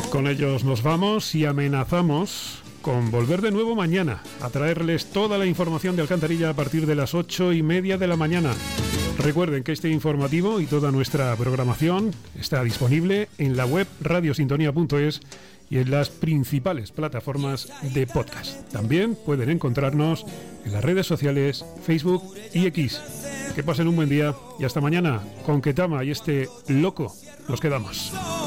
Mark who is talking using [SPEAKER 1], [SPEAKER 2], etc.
[SPEAKER 1] Con ellos nos vamos y amenazamos con volver de nuevo mañana a traerles toda la información de Alcantarilla a partir de las 8:30 de la mañana. Recuerden que este informativo y toda nuestra programación está disponible en la web radiosintonía.es y en las principales plataformas de podcast. También pueden encontrarnos en las redes sociales Facebook y X. Que pasen un buen día y hasta mañana. Con Ketama y este loco nos quedamos.